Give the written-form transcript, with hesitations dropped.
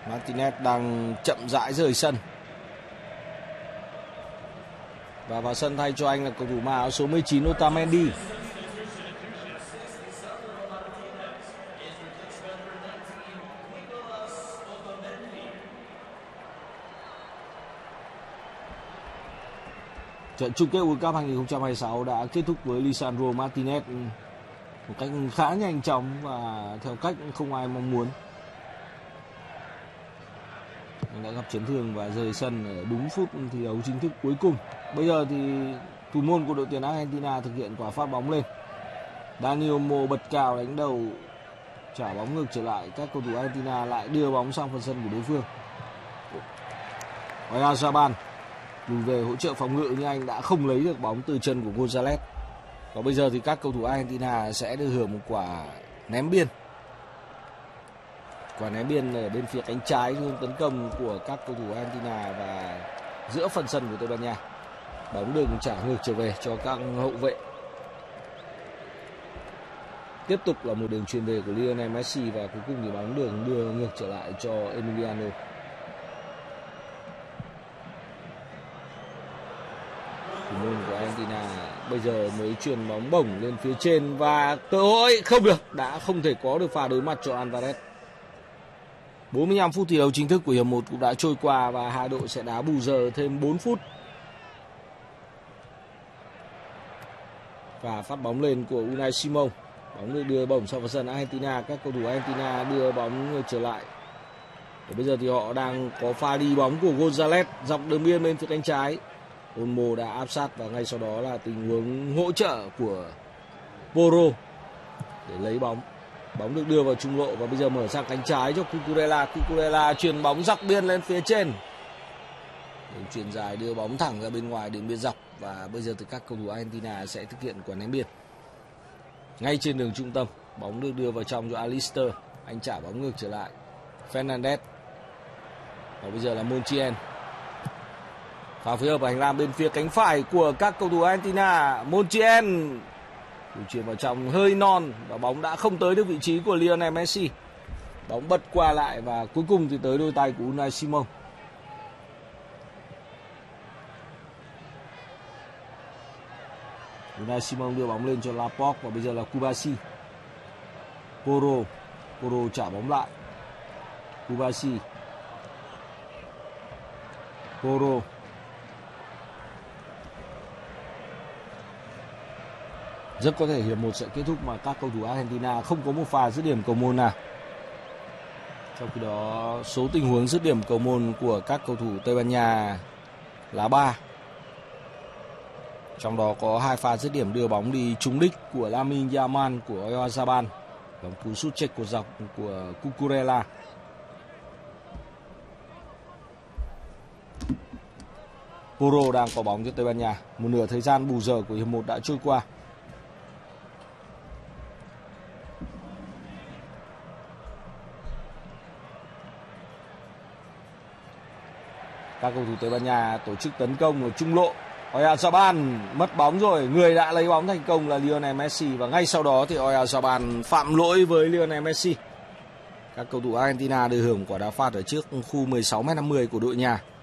Martinez đang chậm rãi rời sân. Và vào sân thay cho anh là cầu thủ mặc áo số 19 Otamendi. Trận chung kết World Cup 2026 đã kết thúc với Lisandro Martinez một cách khá nhanh chóng và theo cách không ai mong muốn. Anh đã gặp chấn thương và rời sân ở đúng phút thi đấu chính thức cuối cùng. Bây giờ thì thủ môn của đội tuyển Argentina thực hiện quả phát bóng lên. Dani Olmo bật cào đánh đầu, trả bóng ngược trở lại. Các cầu thủ Argentina lại đưa bóng sang phần sân của đối phương. Oyarzabal lùi về hỗ trợ phòng ngự nhưng anh đã không lấy được bóng từ chân của Gonzalez. Và bây giờ thì các cầu thủ Argentina sẽ được hưởng một quả ném biên. Quả ném biên ở bên phía cánh trái hướng tấn công của các cầu thủ Argentina và giữa phần sân của Tây Ban Nha. Bóng được trả ngược trở về cho các hậu vệ. Tiếp tục là một đường chuyền về của Lionel Messi và cuối cùng thì bóng được đưa ngược trở lại cho Emiliano. Thủ môn của Argentina bây giờ mới chuyền bóng bổng lên phía trên và cơ hội không được, đã không thể có được pha đối mặt cho Alvarez. 45 phút thi đấu chính thức của hiệp 1 cũng đã trôi qua và hai đội sẽ đá bù giờ thêm 4 phút. Và phát bóng lên của Unai Simon. Bóng được đưa bổng sang phần sân Argentina. Các cầu thủ Argentina đưa bóng ngược trở lại. Và bây giờ thì họ đang có pha đi bóng của Gonzalez dọc đường biên bên phía cánh trái. Olmo đã áp sát và ngay sau đó là tình huống hỗ trợ của Porro để lấy bóng. Bóng được đưa vào trung lộ và bây giờ mở sang cánh trái cho Cucurella. Cucurella chuyền bóng dọc biên lên phía trên. Đường chuyền dài đưa bóng thẳng ra bên ngoài đường biên dọc và bây giờ thì các cầu thủ Argentina sẽ thực hiện quả ném biên. Ngay trên đường trung tâm, bóng được đưa vào trong cho Alister. Anh trả bóng ngược trở lại. Fernandez. Và bây giờ là Montiel. Pha phối hợp hành lang bên phía cánh phải của các cầu thủ Argentina. Montiel chuyền vào trong hơi non và bóng đã không tới được vị trí của Lionel Messi. Bóng bật qua lại và cuối cùng thì tới đôi tay của Unai Simon. Unai Simon đưa bóng lên cho Laporte và bây giờ là Kubasi. Porro trả bóng lại. Kubasi. Porro. Rất có thể hiệp 1 sẽ kết thúc mà các cầu thủ Argentina không có một pha dứt điểm cầu môn nào. Trong khi đó số tình huống dứt điểm cầu môn của các cầu thủ Tây Ban Nha là 3. Trong đó có 2 pha dứt điểm đưa bóng đi trúng đích của Lamine Yamal của Oyarzabal. Bóng cú sút chệch của dọc của Cucurella. Porro đang có bóng cho Tây Ban Nha. Một nửa thời gian bù giờ của hiệp 1 đã trôi qua. Các cầu thủ Tây Ban Nha tổ chức tấn công ở trung lộ. Oyarzabal mất bóng rồi, người đã lấy bóng thành công là Lionel Messi và ngay sau đó thì Oyarzabal phạm lỗi với Lionel Messi. Các cầu thủ Argentina được hưởng quả đá phạt ở trước khu 16m50 của đội nhà.